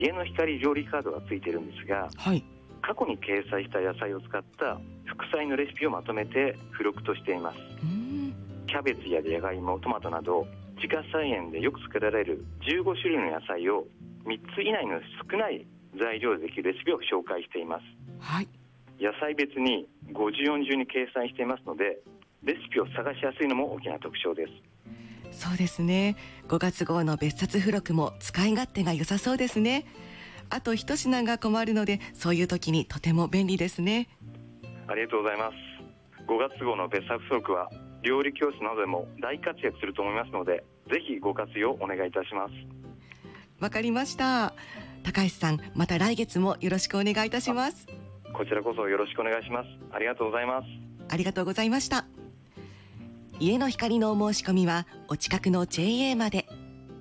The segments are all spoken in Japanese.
家の光料理カードがついているんですが、 はい、 過去に掲載した野菜を使った副菜のレシピをまとめて付録としています。キャベツやじゃがいも、トマトなど自家菜園でよく作られる15種類の野菜を3つ以内の少ない材料でできるレシピを紹介しています。 はい、 野菜別に54順に掲載していますので、レシピを探しやすいのも大きな特徴です。 そうですね。5月号の別冊付録も使い勝手が良さそうですね。あと一品が困るので、そういう時にとても便利ですね。 ありがとうございます。5月号の別冊付録は料理教室などでも大活躍すると思いますので、ぜひご活用お願いいたします。 わかりました。高橋さん、また来月もよろしくお願いいたします。 こちらこそよろしくお願いします。ありがとうございます。 ありがとうございました。家の光のお申し込みはお近くの JA まで。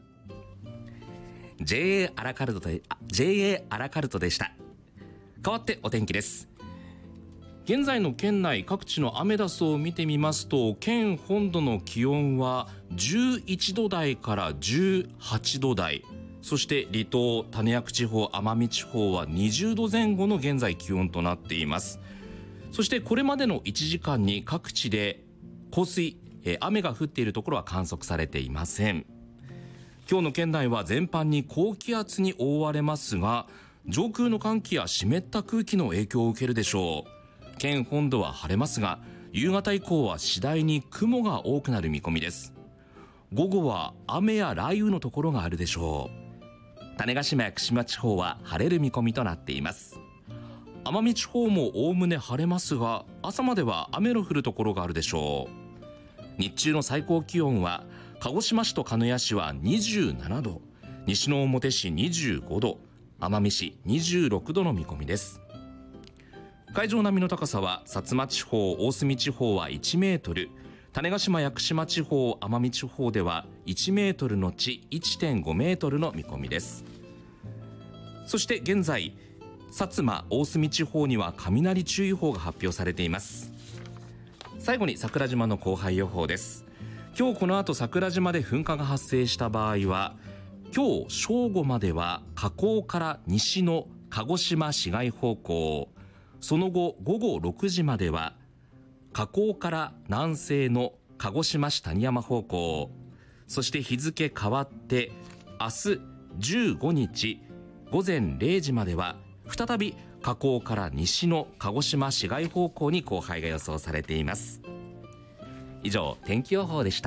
JA アラカルトでした。変わってお天気です。現在の県内各地のアメダスを見てみますと、県本土の気温は11度台から18度台、そして離島、種子地方、奄美地方は20度前後の現在気温となっています。そしてこれまでの1時間に各地で降水、雨が降っているところは観測されていません。今日の県内は全般に高気圧に覆われますが、上空の寒気や湿った空気の影響を受けるでしょう。県本土は晴れますが、夕方以降は次第に雲が多くなる見込みです。午後は雨や雷雨のところがあるでしょう。種子島や串間地方は晴れる見込みとなっています。奄美地方もおおむね晴れますが、朝までは雨の降るところがあるでしょう。日中の最高気温は鹿児島市と鹿屋市は27度、西之表市25度、奄美市26度の見込みです。海上並みの高さは薩摩地方、大隅地方は1メートル、種子島屋久島地方、奄美地方では1メートルのち 1.5 メートルの見込みです。そして現在、薩摩、大隅地方には雷注意報が発表されています。最後に桜島の降灰予報です。今日この後桜島で噴火が発生した場合は、今日正午までは火口から西の鹿児島市街方向、その後午後6時までは火口から南西の鹿児島市谷山方向、そして日付変わって明日15日午前0時までは再び火口から西の鹿児島市街方向に降灰が予想されています。以上、天気予報でした。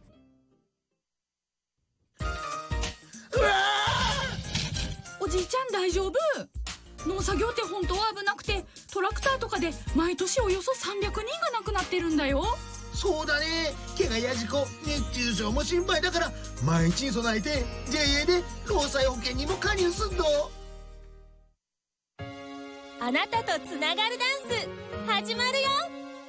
おじいちゃん大丈夫？農作業って本当は危なくて、トラクターとかで毎年およそ300人が亡くなってるんだよ。 そうだね。怪我や事故、熱中症も心配だから、毎日に備えて JA で労災保険にも加入すんの。 あなたとつながるダンス始まるよ。